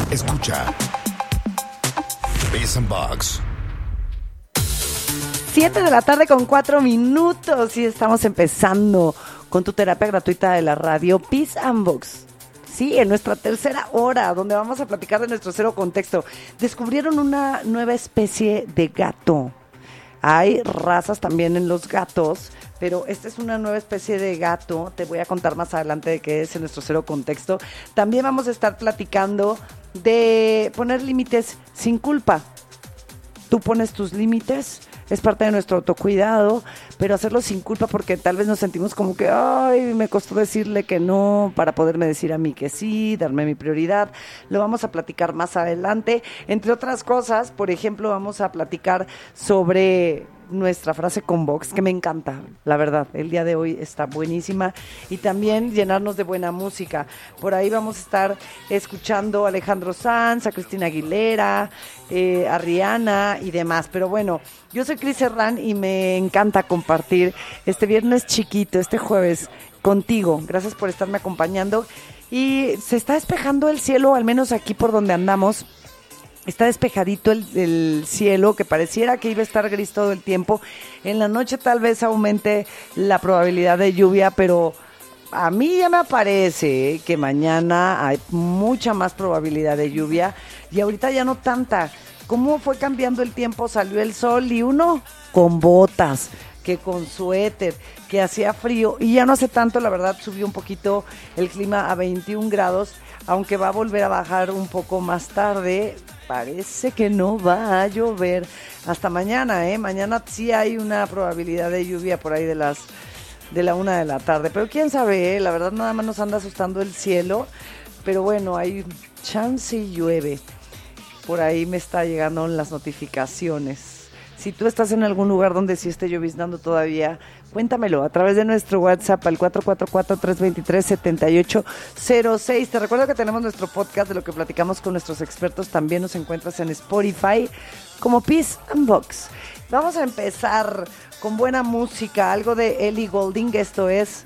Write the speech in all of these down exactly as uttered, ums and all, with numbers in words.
Escucha Peace and Box. Siete de la tarde con cuatro minutos y estamos empezando con tu terapia gratuita de la radio Peace and Box. Sí, en nuestra tercera hora, donde vamos a platicar de nuestro cero contexto. Descubrieron una nueva especie de gato. Hay razas también en los gatos, pero esta es una nueva especie de gato. Te voy a contar más adelante de qué es en nuestro cero contexto. También vamos a estar platicando de poner límites sin culpa. Tú pones tus límites, es parte de nuestro autocuidado, pero hacerlo sin culpa porque tal vez nos sentimos como que, ay, me costó decirle que no para poderme decir a mí que sí, darme mi prioridad. Lo vamos a platicar más adelante. Entre otras cosas, por ejemplo, vamos a platicar sobre nuestra frase con Vox, que me encanta, la verdad, el día de hoy está buenísima, y también llenarnos de buena música. Por ahí vamos a estar escuchando a Alejandro Sanz, a Cristina Aguilera, eh, a Rihanna y demás, pero bueno, yo soy Cris Herrán y me encanta compartir este viernes chiquito, este jueves contigo. Gracias por estarme acompañando, y se está despejando el cielo, al menos aquí por donde andamos. Está despejadito el, el cielo, que pareciera que iba a estar gris todo el tiempo. En la noche tal vez aumente la probabilidad de lluvia, pero a mí ya me parece que mañana hay mucha más probabilidad de lluvia y ahorita ya no tanta. ¿Cómo fue cambiando el tiempo? Salió el sol y uno con botas, que con suéter, que hacía frío, y ya no hace tanto, la verdad, subió un poquito el clima a veintiún grados, aunque va a volver a bajar un poco más tarde. Parece que no va a llover hasta mañana, ¿eh? Mañana sí hay una probabilidad de lluvia por ahí de las de la una de la tarde, pero quién sabe, ¿eh? La verdad nada más nos anda asustando el cielo, pero bueno, hay chance y llueve. Por ahí me está llegando las notificaciones. Si tú estás en algún lugar donde sí esté lloviznando todavía, cuéntamelo a través de nuestro WhatsApp al cuatro cuatro cuatro, tres dos tres, siete ocho cero seis. Te recuerdo que tenemos nuestro podcast de lo que platicamos con nuestros expertos. También nos encuentras en Spotify como Peace and Box. Vamos a empezar con buena música, algo de Ellie Goulding. Esto es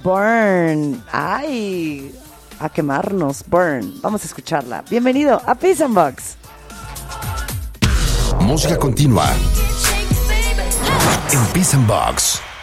Burn. ¡Ay! A quemarnos, Burn. Vamos a escucharla. Bienvenido a Peace and Box. Música continua en Peace and Box.